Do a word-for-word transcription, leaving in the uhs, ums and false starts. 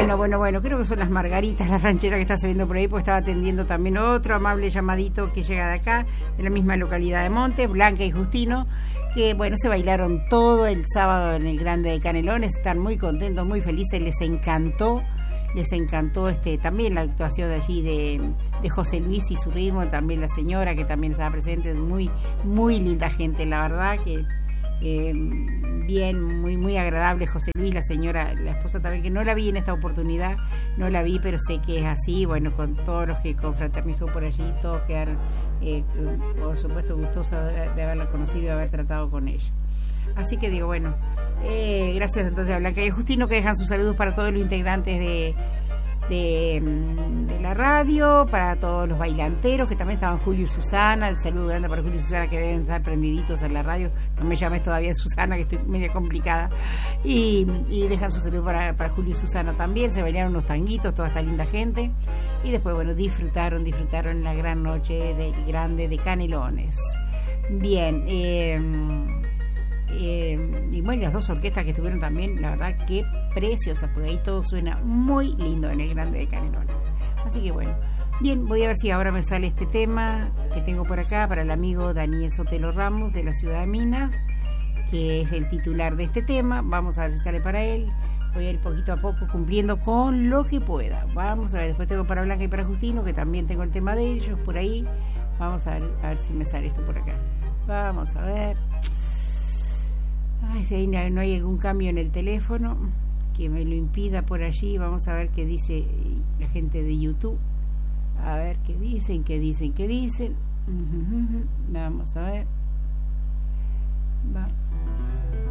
Bueno, bueno, bueno, creo que son las margaritas, las rancheras que está saliendo por ahí, pues estaba atendiendo también otro amable llamadito que llega de acá, de la misma localidad de Montes, Blanca y Justino, que bueno, se bailaron todo el sábado en el Grande de Canelones, están muy contentos, muy felices, les encantó, les encantó este también la actuación de allí de, de José Luis y su ritmo, también la señora que también estaba presente, muy, muy linda gente, la verdad que eh, bien, muy, muy agradable José Luis, la señora, la esposa también, que no la vi en esta oportunidad, no la vi, pero sé que es así, bueno, con todos los que confraternizó por allí, todos quedaron, eh, por supuesto, gustosos de, de haberla conocido y haber tratado con ella. Así que digo, bueno, eh, gracias entonces a Blanca y a Justino, que dejan sus saludos para todos los integrantes de, de, de la radio, para todos los bailanteros, que también estaban Julio y Susana, el saludo grande para Julio y Susana, que deben estar prendiditos en la radio, no me llames todavía Susana, que estoy media complicada, y, y dejan su saludo para, para Julio y Susana también, se bailaron unos tanguitos, toda esta linda gente, y después, bueno, disfrutaron, disfrutaron la gran noche del Grande de Canelones. Bien, eh... Eh, y bueno, las dos orquestas que estuvieron también, la verdad que preciosas, porque ahí todo suena muy lindo en el Grande de Canelones. Así que bueno, bien, voy a ver si ahora me sale este tema que tengo por acá para el amigo Daniel Sotelo Ramos de la ciudad de Minas, que es el titular de este tema. Vamos a ver si sale para él. Voy a ir poquito a poco cumpliendo con lo que pueda. Vamos a ver, después tengo para Blanca y para Justino, que también tengo el tema de ellos por ahí. Vamos a ver, a ver si me sale esto por acá. Vamos a ver. Ay, si no hay algún cambio en el teléfono que me lo impida por allí. Vamos a ver qué dice la gente de YouTube. A ver qué dicen, qué dicen, qué dicen. Uh-huh. Vamos a ver. Va.